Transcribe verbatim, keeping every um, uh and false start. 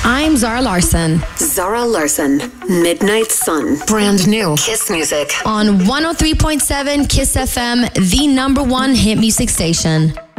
I'm Zara Larson. Zara Larson, Midnight Sun. Brand new Kiss music. On one oh three point seven Kiss F M, the number one hit music station.